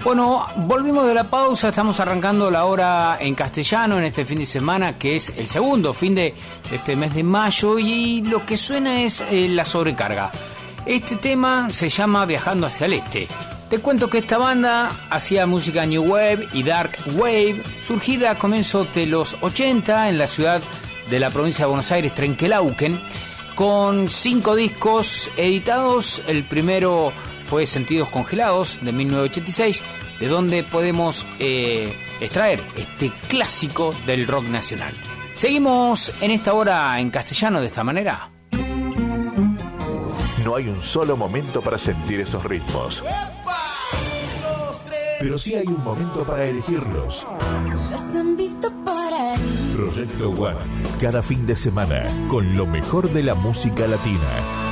Bueno, volvimos de la pausa, estamos arrancando la hora en castellano en este fin de semana, que es el segundo fin de este mes de mayo, y lo que suena es la sobrecarga. Este tema se llama Viajando hacia el Este. Te cuento que esta banda hacía música New Wave y Dark Wave, surgida a comienzos de los 80 en la ciudad de la provincia de Buenos Aires, Trenquelauquen, con 5 discos editados. El primero fue Sentidos Congelados, de 1986, de donde podemos extraer este clásico del rock nacional. Seguimos en esta hora en castellano de esta manera. No hay un solo momento para sentir esos ritmos, pero sí hay un momento para elegirlos. Los han visto por ahí. Proyecto One, cada fin de semana, con lo mejor de la música latina.